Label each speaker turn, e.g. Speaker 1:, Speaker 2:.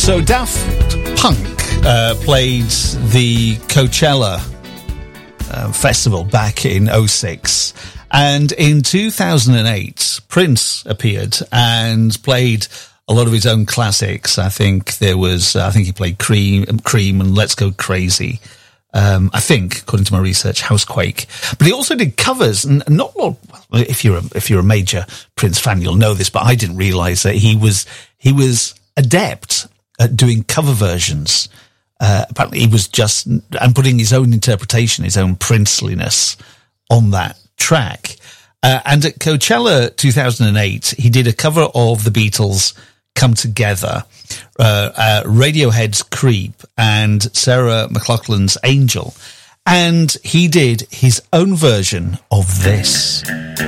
Speaker 1: So Daft Punk played the Coachella festival back in 2006, and in 2008 Prince appeared and played a lot of his own classics. I think he played Cream and Let's Go Crazy. I think, according to my research, Housequake. But he also did covers, and not a lot. If you're a major Prince fan, you'll know this, but I didn't realise that he was adept at doing cover versions. Apparently, he was and putting his own interpretation, his own princeliness on that track. And at Coachella 2008, he did a cover of the Beatles' Come Together, Radiohead's Creep, and Sarah McLachlan's Angel. And he did his own version of this.